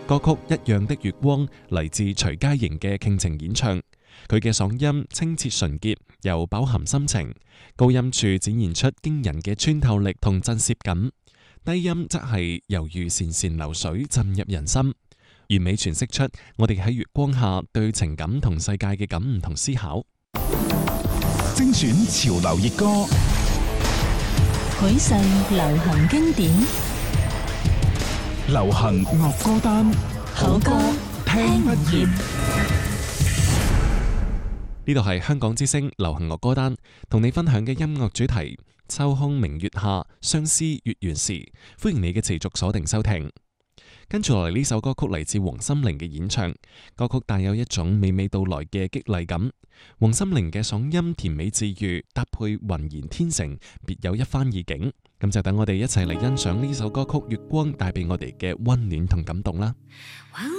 歌曲《一樣的月光》嚟自徐佳瑩嘅傾情演唱，佢嘅嗓音清澈純潔，又飽含深情，高音處展現出驚人嘅穿透力同震懾感，低音則係猶如潺潺流水浸入人心，完美詮釋出我哋喺月光下對情感同世界嘅感悟同思考。 精選潮流熱歌， 許世流行經典， 流行樂歌單， 好歌聽不厭。 呢度係香港之聲流行樂歌單，同你分享嘅音樂主題：秋空明月下，相思月圓時。歡迎你嘅持續鎖定收聽。跟住落嚟呢首歌曲嚟自黃心凌嘅演唱，歌曲帶有一種娓娓道來嘅激勵感。黃心凌嘅嗓音甜美治愈，搭配渾然天成，別有一番意境。咁就等我哋一齊嚟欣賞呢首歌曲《月光》帶俾我哋嘅溫暖同感動啦。